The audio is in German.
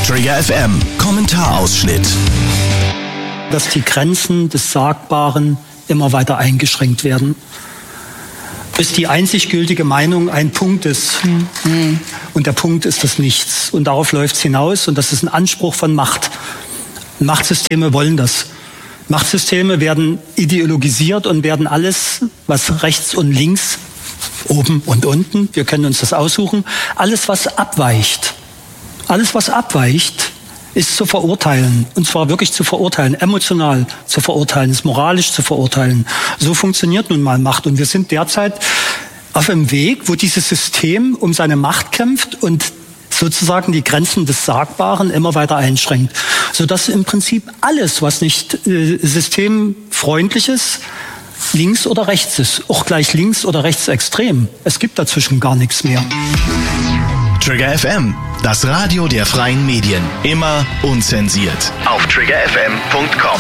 Trigger FM Kommentarausschnitt. Dass die Grenzen des Sagbaren immer weiter eingeschränkt werden. Bis die einzig gültige Meinung ein Punkt ist. Und der Punkt ist das Nichts. Und darauf läuft es hinaus. Und das ist ein Anspruch von Macht. Machtsysteme wollen das. Machtsysteme werden ideologisiert und werden alles, was rechts und links, oben und unten, wir können uns das aussuchen, alles, was abweicht, ist zu verurteilen. Und zwar wirklich zu verurteilen, emotional zu verurteilen, ist moralisch zu verurteilen. So funktioniert nun mal Macht. Und wir sind derzeit auf einem Weg, wo dieses System um seine Macht kämpft und sozusagen die Grenzen des Sagbaren immer weiter einschränkt. Sodass im Prinzip alles, was nicht systemfreundlich ist, links oder rechts ist. Auch gleich links oder rechtsextrem. Es gibt dazwischen gar nichts mehr. Trigger FM, das Radio der freien Medien. Immer unzensiert. Auf triggerfm.com.